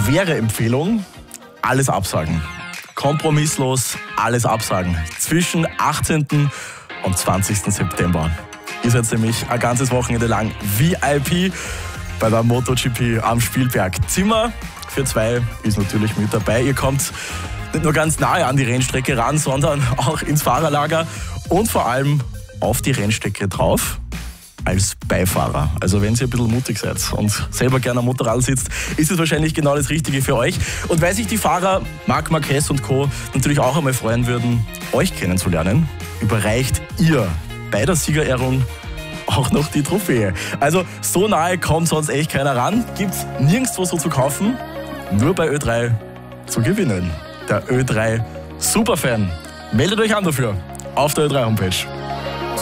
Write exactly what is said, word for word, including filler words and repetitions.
schwere Empfehlung, alles absagen. Kompromisslos alles absagen. Zwischen achtzehnten und zwanzigsten September. Ihr seid nämlich ein ganzes Wochenende lang V I P bei der MotoGP am Spielberg. Zimmer für zwei ist natürlich mit dabei. Ihr kommt nicht nur ganz nahe an die Rennstrecke ran, sondern auch ins Fahrerlager und vor allem auf die Rennstrecke drauf als Beifahrer. Also wenn ihr ein bisschen mutig seid und selber gerne am Motorrad sitzt, ist es wahrscheinlich genau das Richtige für euch. Und weil sich die Fahrer Marc Marquez und Co. natürlich auch einmal freuen würden, euch kennenzulernen, überreicht ihr bei der Siegerehrung auch noch die Trophäe. Also so nahe kommt sonst echt keiner ran. Gibt's nirgendwo so zu kaufen, nur bei Ö drei zu gewinnen. Der Ö drei Superfan. Meldet euch an dafür auf der Ö drei Homepage.